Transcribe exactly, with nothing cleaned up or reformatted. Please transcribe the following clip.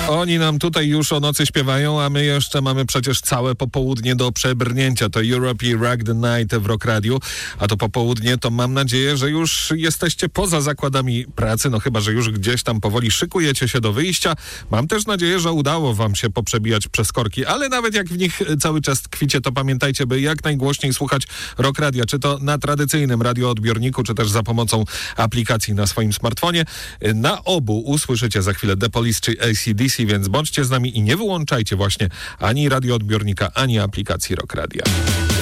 Oni nam tutaj już o nocy śpiewają, a my jeszcze mamy przecież całe popołudnie do przebrnięcia. To Europe i Rock the Night w Rock Radio, a to popołudnie to mam nadzieję, że już jesteście poza zakładami pracy, no chyba, że już gdzieś tam powoli szykujecie się do wyjścia. Mam też nadzieję, że udało wam się poprzebijać przez korki, ale nawet jak w nich cały czas tkwicie, to pamiętajcie, by jak najgłośniej słuchać Rock Radia, czy to na tradycyjnym radioodbiorniku, czy też za pomocą aplikacji na swoim smartfonie. Na obu usłyszycie za chwilę The Police czy A C D C, więc bądźcie z nami i nie wyłączajcie właśnie ani radioodbiornika, ani aplikacji Rock Radia.